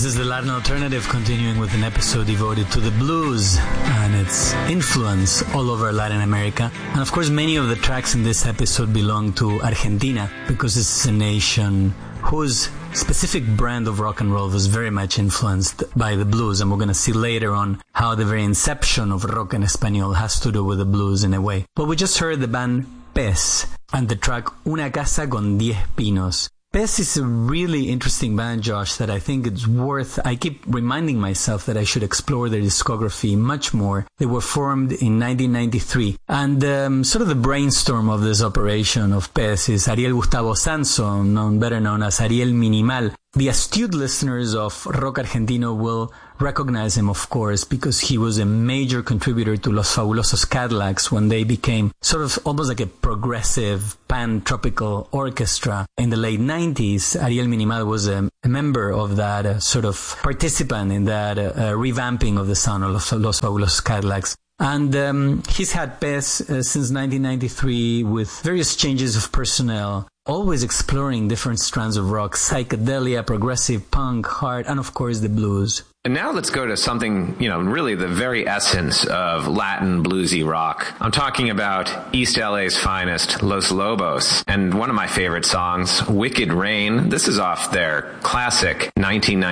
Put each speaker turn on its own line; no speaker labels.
This is the Latin Alternative, continuing with an episode devoted to the blues and its influence all over Latin America. And of course, many of the tracks in this episode belong to Argentina, because this is a nation whose specific brand of rock and roll was very much influenced by the blues. And we're going to see later on how the very inception of rock en español has to do with the blues in a way. But we just heard the band Pez and the track Una Casa con 10 Pinos. Pez is a really interesting band, Josh, that I think it's worth... I keep reminding myself that I should explore their discography much more. They were formed in 1993. And sort of the brainstorm of this operation of Pez is Ariel Gustavo Sanso, better known as Ariel Minimal. The astute listeners of Rock Argentino will recognize him, of course, because he was a major contributor to Los Fabulosos Cadillacs when they became sort of almost like a progressive pan-tropical orchestra in the late 90s. Ariel Minimal was a member of that sort of participant in that revamping of the sound of Los Fabulosos Cadillacs. And he's had Pez since 1993 with various changes of personnel, always exploring different strands of rock, psychedelia, progressive punk, hard, and of course the blues.
And now let's go to something, really the very essence of Latin bluesy rock. I'm talking about East LA's finest, Los Lobos, and one of my favorite songs, Wicked Rain. This is off their classic 1990